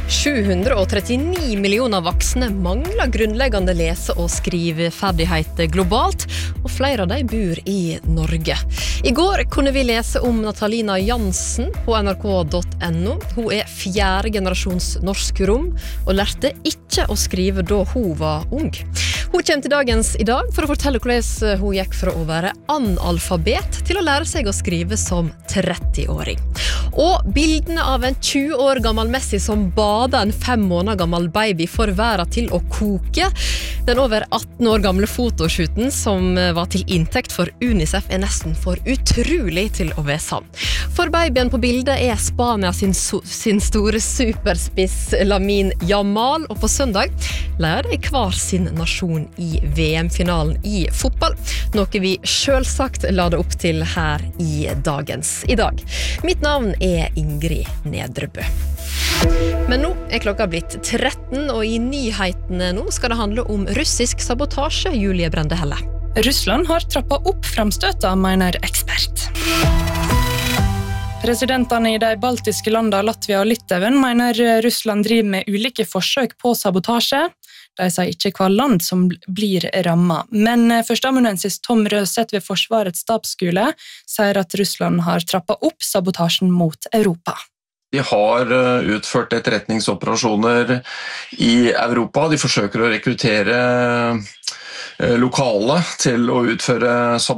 739 millioner voksne mangler grunnleggende lese- og skriveferdigheter globalt, og flere av dem bor i Norge. I går kunne vi lese om Natalina Jansen på nrk.no. Hun er 4. generasjons norsk rom, og lærte ikke å skrive da hun var ung. Hun kommer til dagens i dag for å fortelle hvordan hun gikk fra å være analfabet til å lære seg å skrive som 30-åring. Og bildene av en 20 år gammel Messi som bader en 5 måneder gammel baby får verden til å koke. Den over 18 år gamle fotoshooten som var til inntekt for UNICEF er nesten for utrolig til å være sann. For babyen på bildet er Spania sin store superspiss Lamine Yamal, og på søndag leder de hver sin nasjon i VM-finalen i fotball, noe vi selvsagt lader opp til her i dagens i dag. Mitt navn er Ingrid Nedrebø. Men nå er klokka blitt 13, og i nyhetene nå skal det handle om russisk sabotasje, Julie Brende Helle. Russland har trappet opp fremstøtet, mener ekspert. Presidentene i de baltiske landene Latvia og Litauen mener Russland driver med ulike forsøk på sabotasje. De sier ikke hva land som blir rammet, men førsteamanuensis Tom Røseth ved Forsvarets stabsskole sier at Russland har trappet opp sabotasjen mot Europa. De har utført etterretningsoperasjoner i Europa. De forsøker å rekruttere lokale til å utføre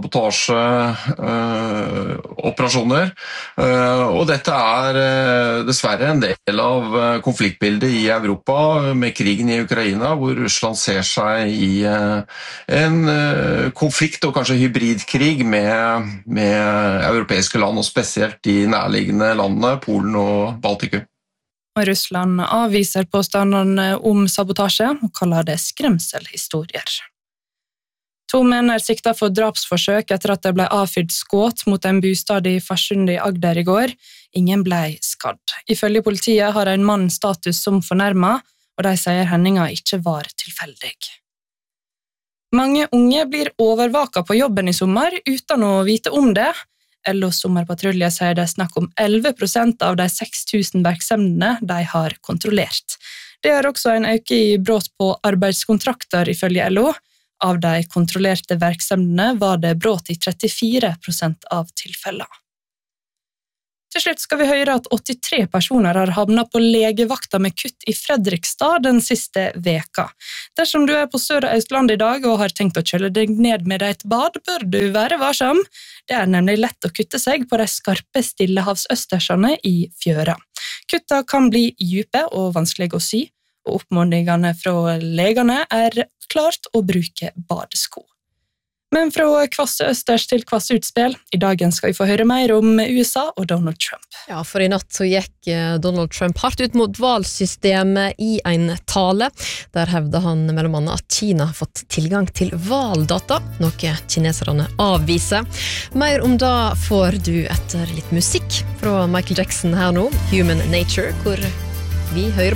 sabotasjeoperasjoner. Og dette er dessverre en del av konfliktbildet i Europa med krigen i Ukraina, hvor Russland ser seg i en konflikt og kanskje hybridkrig med europeiske land, og spesielt de nærliggende landene, Polen og Baltikum. Og Russland avviser påstandene om sabotasje og kaller det skremselhistorier. 2 menn er siktet for drapsforsøk etter at det ble avfyrt skudd mot en bostad i Farsund i Agder i går. Ingen ble skadd. Ifølge politiet har en mann status som fornærmet, og de sier hendingen ikke var tilfeldig. Mange unge blir overvaket på jobben i sommer uten å vite om det. LOs sommerpatrulje sier det er snakk om 11% av de 6000 virksomhetene de har kontrollert. Det er også en økning i brudd på arbeidskontrakter ifølge LO. Av de kontrollerte virksomhetene var det brudd i 34% av tilfellene. Til slutt skal vi høre at 83 personer har havnet på legevakta med kutt i Fredrikstad den siste veka. Dersom du er på Sør- og Østland i dag og har tenkt å kjøle deg ned med et bad, bør du være varsom. Det er nemlig lett å kutte seg på de skarpe stillehavsøstersene i fjøra. Kutta kan bli dype og vanskelig å sy, og oppfordringene fra legene er klart å bruke badesko. Men fra kvasse østers til kvasse utspill, i dagen skal vi få høre mer om USA og Donald Trump. Ja, for i natt så gikk Donald Trump hardt ut mot valgsystemet i en tale. Der hevde han mellom annet at Kina har fått tilgang til valdata, noe kineserne avviser. Mer om det får du etter litt musikk fra Michael Jackson her nå, Human Nature, hvor vi hører